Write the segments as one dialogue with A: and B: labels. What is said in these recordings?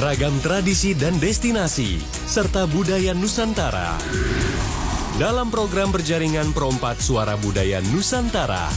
A: ragam tradisi dan destinasi, serta budaya Nusantara. Dalam program berjaringan Pro4 Suara Budaya Nusantara.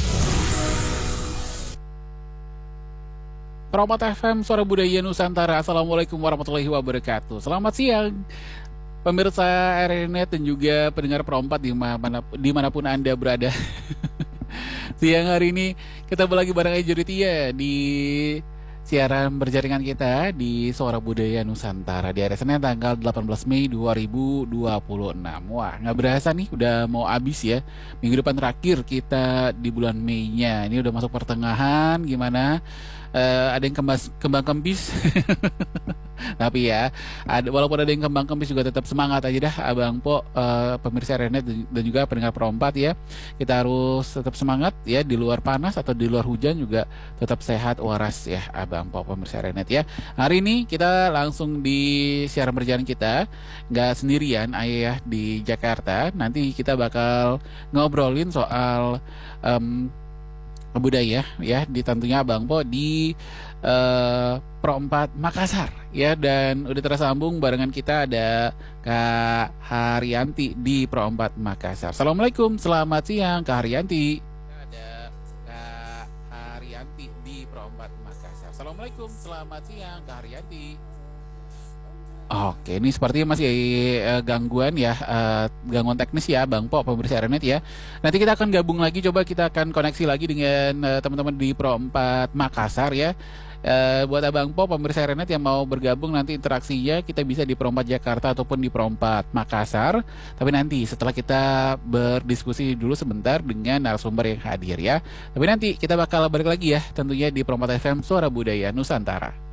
B: Pro4 FM Suara Budaya Nusantara. Assalamualaikum warahmatullahi wabarakatuh. Selamat siang pemirsa RNet dan juga pendengar Pro4 dimanapun Anda berada. Siang hari ini kita lagi bareng Ejuritia di siaran berjaringan kita di Suara Budaya Nusantara di hari Senin tanggal 18 Mei 2026. Wah, nggak berasa nih udah mau habis ya. Minggu depan terakhir kita di bulan Mei-nya. Ini udah masuk pertengahan, gimana? Ada yang kembang kempis. Tapi ya, walaupun ada yang kembang kempis juga tetap semangat aja dah Abang Po, pemirsa RNet dan juga pendengar Pro4 ya. Kita harus tetap semangat ya, di luar panas atau di luar hujan juga tetap sehat waras ya Abang Po, pemirsa RNet ya. Hari ini kita langsung di siaran berjalan kita, nggak sendirian ayah di Jakarta. Nanti kita bakal ngobrolin soal budaya ya, di tentunya Abang Po di Pro4 Makassar ya, dan udah tersambung barengan kita ada Kak Haryanti di Pro4 Makassar. Assalamualaikum, selamat siang Kak Haryanti. Ada Kak Haryanti di Pro4 Makassar. Assalamualaikum, selamat siang Kak Haryanti. Oke, ini sepertinya masih gangguan ya, gangguan teknis ya Bang Po, pemirsa RNet ya. Nanti kita akan gabung lagi, coba kita akan koneksi lagi dengan teman-teman di Pro4 Makassar ya. Buat Abang Po, pemirsa RNet yang mau bergabung, nanti interaksinya kita bisa di Pro4 Jakarta ataupun di Pro4 Makassar. Tapi nanti setelah kita berdiskusi dulu sebentar dengan narasumber yang hadir ya. Tapi nanti kita bakal balik lagi ya, tentunya di Pro4 FM Suara Budaya Nusantara.